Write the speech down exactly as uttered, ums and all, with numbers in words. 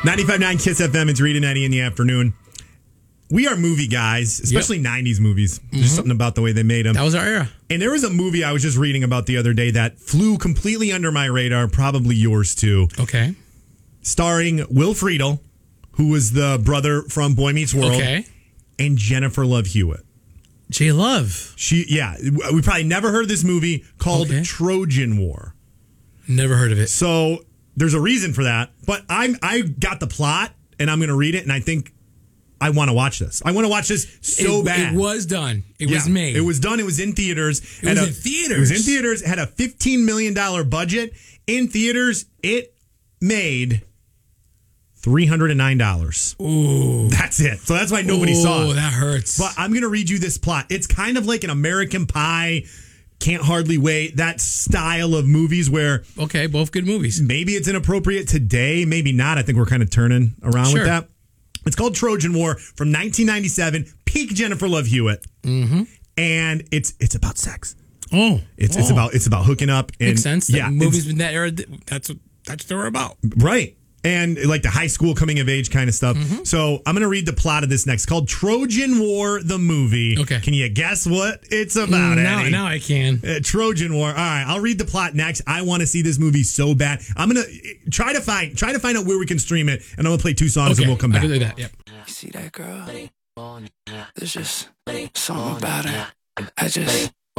ninety-five point nine Kiss F M. It's Reed and Eddie in the afternoon. We are movie guys, especially yep. nineties movies. There's mm-hmm. something about the way they made them. That was our era. And there was a movie I was just reading about the other day that flew completely under my radar, probably yours too. Okay. Starring Will Friedle, who was the brother from Boy Meets World. Okay. And Jennifer Love Hewitt. J Love. She, yeah. We probably never heard of this movie called okay. Trojan War. Never heard of it. So there's a reason for that. But I'm I got the plot, and I'm going to read it, and I think I want to watch this. I want to watch this so it, bad. It was done. It yeah, was made. It was done. It was in theaters. It was a, in theaters. It was in theaters. It had a fifteen million dollars budget. In theaters, it made three hundred nine dollars. Ooh. That's it. So that's why nobody Ooh, saw it. Oh, that hurts. But I'm going to read you this plot. It's kind of like an American Pie, Can't Hardly Wait, that style of movies where... Okay, both good movies. Maybe it's inappropriate today, maybe not. I think we're kind of turning around sure. with that. It's called Trojan War from nineteen ninety-seven, peak Jennifer Love Hewitt. Mm-hmm. And it's it's about sex. Oh. It's oh. it's about it's about hooking up. And, Makes sense. Yeah, movies in that era, that's what, that's what they're about. Right. And like the high school coming of age kind of stuff. Mm-hmm. So I'm going to read the plot of this next. It's called Trojan War, the movie. Okay. Can you guess what it's about, now, Eddie? now I can. Uh, Trojan War. All right. I'll read the plot next. I want to see this movie so bad. I'm going to try to find try to find out where we can stream it. And I'm going to play two songs okay. and we'll come back. I can do that. Yep. See that girl? There's just something about her. I just